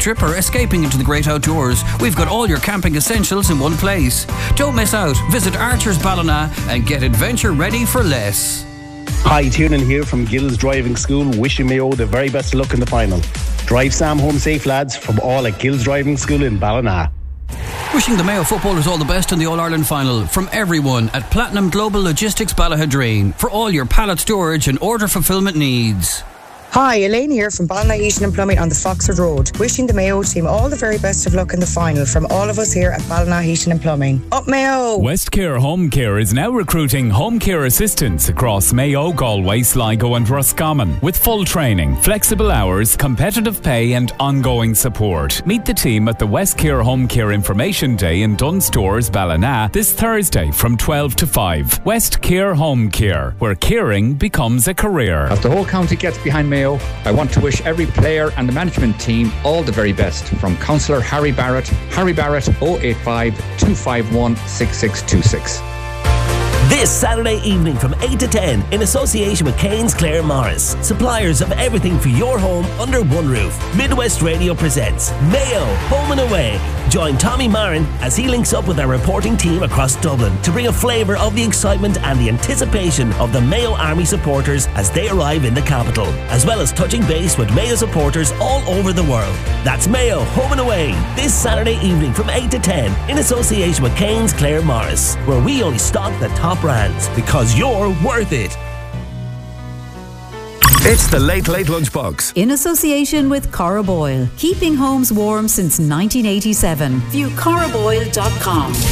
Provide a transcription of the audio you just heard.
trip or escaping into the great outdoors, we've got all your camping essentials in one place. Don't miss out. Visit Archer's Ballina and get adventure ready for less. Hi, Tiernan here from Gills Driving School, wishing Mayo the very best of luck in the final. Drive Sam home safe, lads, from all at Gills Driving School in Ballina. Wishing the Mayo footballers all the best in the All-Ireland final from everyone at Platinum Global Logistics Ballahadreen for all your pallet storage and order fulfilment needs. Hi, Elaine here from Ballina Heating and Plumbing on the Foxford Road. Wishing the Mayo team all the very best of luck in the final from all of us here at Ballina Heating and Plumbing. Up Mayo! Westcare Home Care is now recruiting home care assistants across Mayo, Galway, Sligo and Roscommon with full training, flexible hours, competitive pay and ongoing support. Meet the team at the Westcare Home Care Information Day in Dunstores, Ballina this Thursday from 12 to 5. Westcare Home Care, where caring becomes a career. As the whole county gets behind Mayo, I want to wish every player and the management team all the very best. From Councillor Harry Barrett 085 251 6626. This Saturday evening from 8 to 10 in association with Kane's Clare Morris, suppliers of everything for your home under one roof. Midwest Radio presents Mayo Home and Away. Join Tommy Marin as he links up with our reporting team across Dublin to bring a flavour of the excitement and the anticipation of the Mayo Army supporters as they arrive in the capital, as well as touching base with Mayo supporters all over the world. That's Mayo Home and Away this Saturday evening from 8 to 10 in association with Kane's Clare Morris, where we only stock the top brands because you're worth it. It's the Late Late Lunchbox. In association with Cora Boyle. Keeping homes warm since 1987. View coraboyle.com.